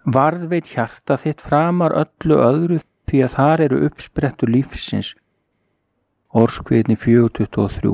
Varðveit hjarta þitt framar öllu öðru því að þar eru uppsprettur lífsins. Orðskviðni 4:23.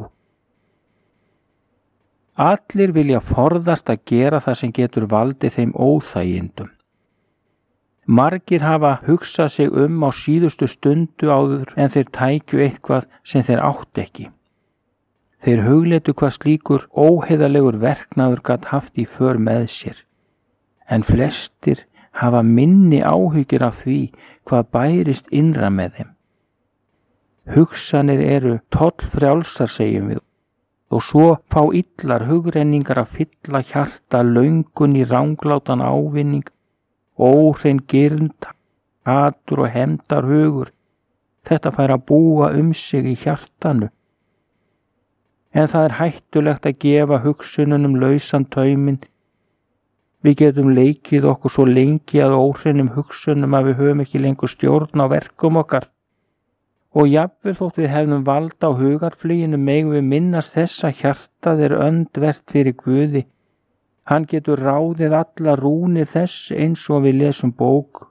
Allir vilja forðast að gera það sem getur valdið þeim óþægindum. Margir hafa hugsað sig á síðustu stundu áður en þeir tækju eitthvað sem þeir átt ekki. Þeir hugleitu hvað slíkur óheiðarlegur verknaður gat haft í för með sér. En flestir hafa minni áhyggjur af því hvað bærist innra með þeim. Hugsanir eru tollfrjálsar, segjum við, og svo fá illar hugrenningar að fylla hjarta löngun í ranglátan ávinning, óhrein girnd, hatur og hefndar hugur. Þetta fær að búa sig í hjartanu. En það er hættulegt að gefa hugsununum lausan tauminn. Við getum leikið okkur svo lengi að óhreinum hugsunum að við höfum ekki lengur stjórn á verkum okkar. Og jafnvel þótt við hefðum vald á hugarfluginu megum við minnast þess að hjartað er öndvert fyrir Guði. Hann getur ráðið alla rúnir þess eins og við lesum bók.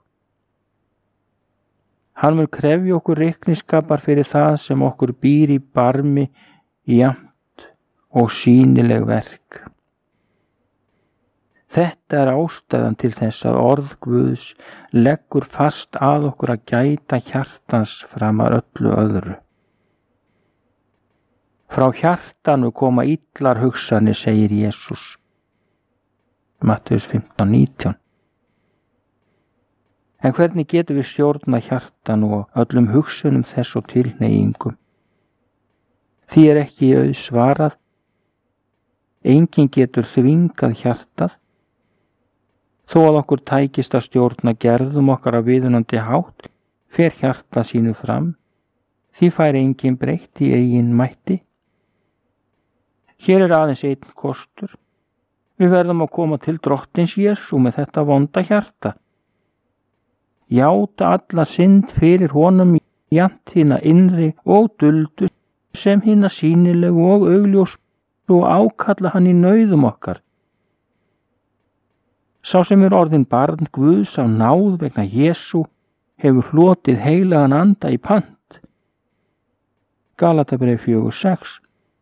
Hann mun krefja okkur reikningsskapar fyrir það sem okkur býr í barmi, jafnt og sýnileg verk. Þetta er ástæðan til þess að orð Guðs leggur fast að okkur að gæta hjartans framar öllu öðru. Frá hjartanu koma illar hugsanir, segir Jesús. Mattheus 15:19. En hvernig getum við stjórna hjartanu og öllum hugsunum þess og tilhneigingum? Því er ekki auðsvarað. Enginn getur þvingað hjartað. Þó að okkur tækist að stjórna gerðum okkar að viðunandi hátt, fer hjarta sínu fram, því fær enginn breytt í eigin mætti. Hér er aðeins einn kostur. Við verðum að koma til Drottins Jesú með þetta vonda hjarta. Játa alla synd fyrir honum, jafnt hina innri og duldu sem hina sýnilegu og augljós, og ákalla hann í nauðum okkar. Sá sem er orðin barn Guðs á náð vegna Jesú hefur hlotið heilagan anda í pant. Galatabréf 4:6.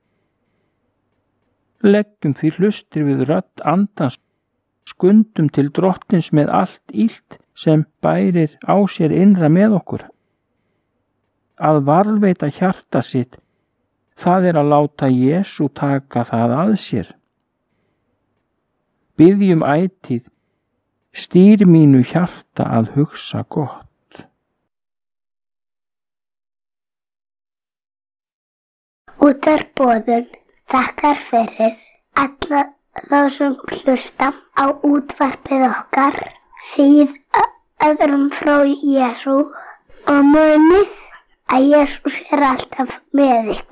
Leggjum því hlustir við rödd andans, skundum til Drottins með allt illt sem bærir á sér innra með okkur. Að varðveita hjarta sitt, það er að láta Jesú taka það að sér. Biðjum ætíð, stýr mínu hjarta að hugsa gott. Útvarpsboðun þakkar fyrir alla þá sem hlusta á útvarpið okkar, segið öðrum frá Jesú og munið að Jesús er alltaf með ykkur.